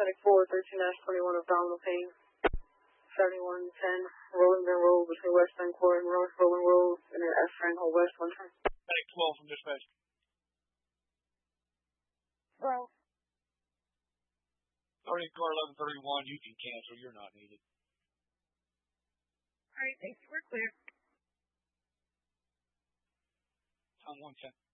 94, 13-21 abdominal pain. 7110, Rollington Road between West End Court and North Rolling Road, and then F. Frankel West, 1 time. Medic 12 from dispatch. Well. Starting car 1131, you can cancel, you're not needed. Alright, thanks, we're clear. Time 110.